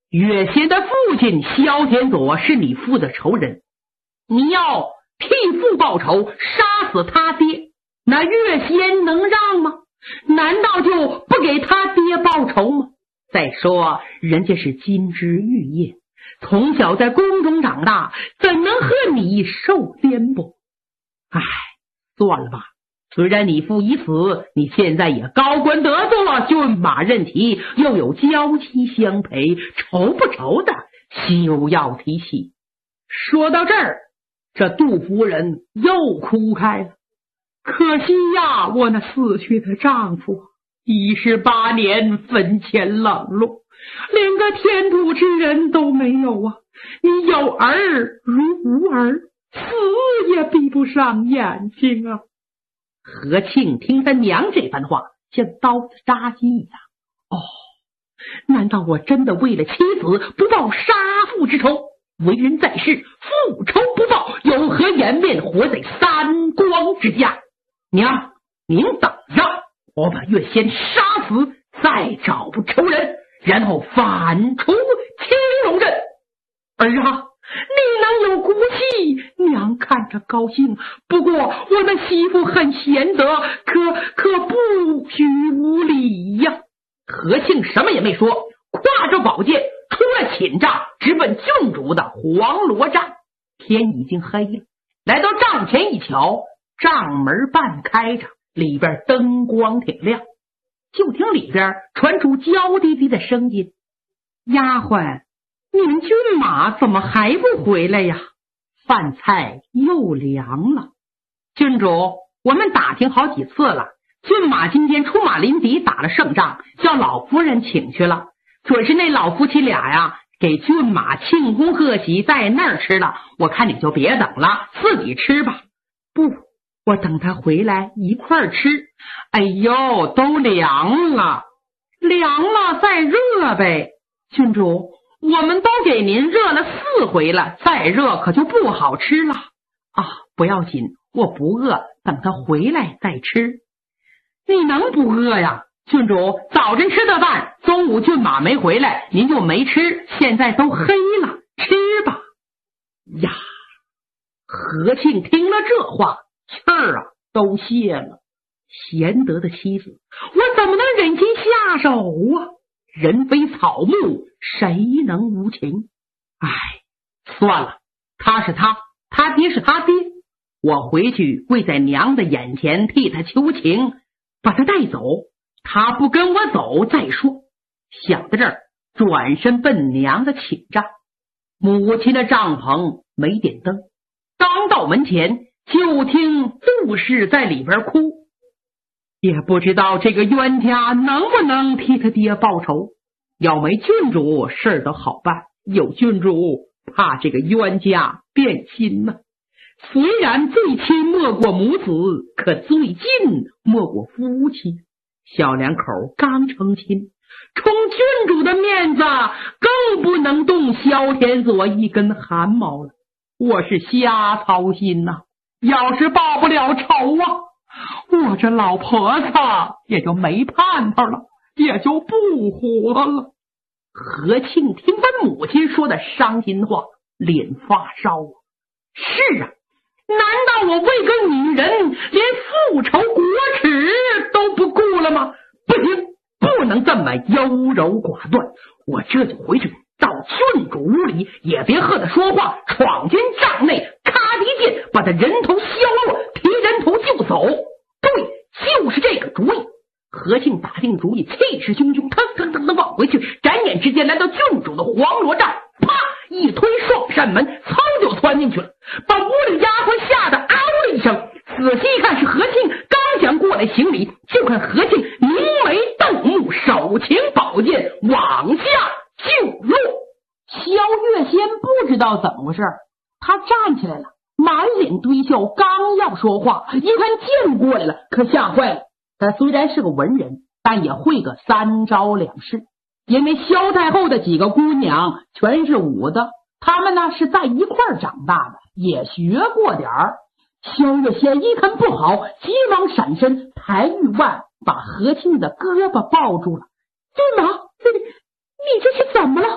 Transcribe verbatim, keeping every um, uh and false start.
岳仙的父亲萧天佐是你父的仇人，你要替父报仇，杀死他爹，那岳仙能让吗？难道就不给他爹报仇吗？再说人家是金枝玉叶，从小在宫中长大，怎能和你受颠簸？唉，算了吧，虽然你父已死，你现在也高官得坐，骏马任骑，又有娇妻相陪，愁不愁的休要提起。说到这儿，这杜夫人又哭开了。可惜呀，我那死去的丈夫一十八年坟前冷落，连个天土之人都没有啊！你有儿如无儿，死也闭不上眼睛啊！何庆听他娘这番话，像刀子扎心一样。哦，难道我真的为了妻子不报杀父之仇？为人在世，复仇不报，有何颜面活在三光之下？娘，您等着，我把岳仙杀死，再找不仇人，然后反出青龙镇。儿啊，你能有骨气，娘看着高兴。不过我那媳妇很贤德，可可不许无礼呀。何庆什么也没说，挎着宝剑出了寝帐，直奔郡主的黄罗帐。天已经黑了，来到帐前一瞧，帐门半开着，里边灯光挺亮。就听里边传出娇滴滴的声音：丫鬟，你们骏马怎么还不回来呀？饭菜又凉了。郡主，我们打听好几次了，骏马今天出马临敌，打了胜仗，叫老夫人请去了。准是那老夫妻俩呀，给骏马庆功贺喜，在那儿吃了。我看你就别等了，自己吃吧。不，我等他回来一块儿吃。哎呦，都凉了，凉了再热呗。郡主，我们都给您热了四回了，再热可就不好吃了啊！不要紧，我不饿，等他回来再吃。你能不饿呀？郡主，早晨吃的饭，中午骏马没回来，您就没吃，现在都黑了，吃吧。呀，何庆听了这话，气儿啊都泄了。贤德的妻子，我怎么能忍心下手啊？人非草木，谁能无情？唉，算了，他是他，他爹是他爹，我回去跪在娘的眼前替他求情，把他带走。他不跟我走再说。想到这儿，转身奔娘的寝帐。母亲的帐篷没点灯，刚到门前，就听杜氏在里边哭。也不知道这个冤家能不能替他爹报仇。要没郡主，事儿都好办；有郡主，怕这个冤家变心呢、啊。虽然最亲莫过母子，可最近莫过夫妻。小两口刚成亲，冲郡主的面子，更不能动萧天佐一根汗毛了。我是瞎操心呐、啊，要是报不了仇啊，我这老婆子也就没盼头了，也就不活了。何庆听他母亲说的伤心话，脸发烧啊。是啊，难道我为个女人连复仇国耻都不顾了吗？不行，不能这么优柔寡断。我这就回去到郡主屋里，也别和他说话，闯进帐内，咔的一剑把他人头削落，提人头就走。对，就是这个主意。何庆打定主意，气势汹汹，腾腾腾的往回去，转眼之间来到郡主的黄罗帐，啪一推双扇门，噌就窜进去了，把屋里丫鬟吓得嗷了一声。仔细一看是何庆，刚想过来行礼，就看何庆凝眉瞪目，手擎宝剑往下就落。萧月仙不知道怎么回事，他站起来了，满脸堆笑，刚要说话，一看剑过来了，可吓坏了。他虽然是个文人，但也会个三招两式，因为萧太后的几个姑娘全是武的，她们呢是在一块儿长大的，也学过点儿。萧月仙一看不好，急忙闪身，抬玉腕把何庆的胳膊抱住了。骏马，你你这是怎么了？